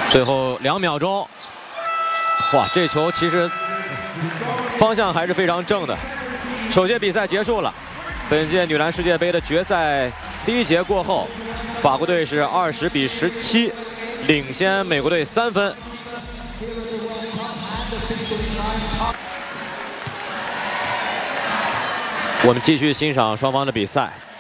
最后2秒钟，哇，这球其实方向还是非常正的。首届比赛结束了，本届女篮世界杯的决赛第1节过后，法国队是20比17领先美国队3分。我们继续欣赏双方的比赛。